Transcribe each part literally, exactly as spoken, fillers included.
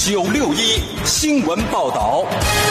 九六一新闻报道。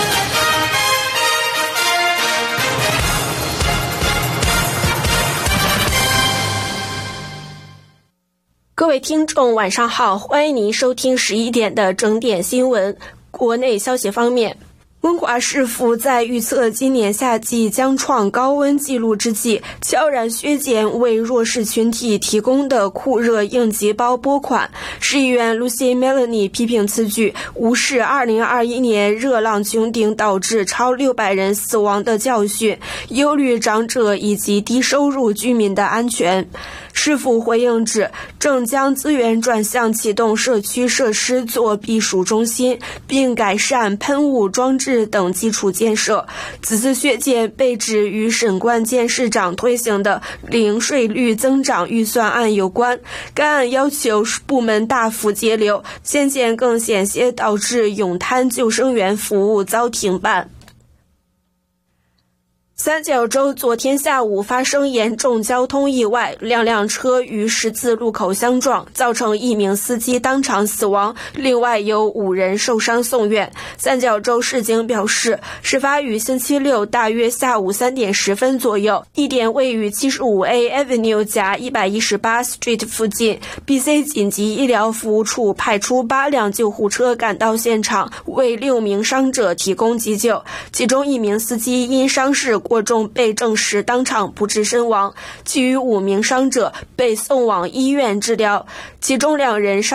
各位听众晚上好，欢迎您收听十一点的整点新闻。国内消息方面，温华市府在预测今年夏季将创高温纪录之际，悄然削减为弱势群体提供的酷热应急包拨款。市议员 Lucy Melanie 批评此举无视二零二一年热浪穹顶导致超六百人死亡的教训，忧虑长者以及低收入居民的安全。市府回应指，正将资源转向启动社区设施做避暑中心，并改善喷雾装置等基础建设。此次削减被指与沈冠健市长推行的零税率增长预算案有关。该案要求部门大幅节流，先前更险些导致泳滩救生员服务遭停办。三角洲昨天下午发生严重交通意外，两辆车于十字路口相撞，造成一名司机当场死亡，另外有五人受伤送院。三角洲市警表示，事发于星期六大约下午三点十分左右，地点位于 七十五 A Avenue 加一百一十八 Street 附近。B C 紧急医疗服务处派出八辆救护车赶到现场，为六名伤者提供急救，其中一名司机因伤势过重被证实当场不治身亡，其余五名伤者被送往医院治疗，其中两人伤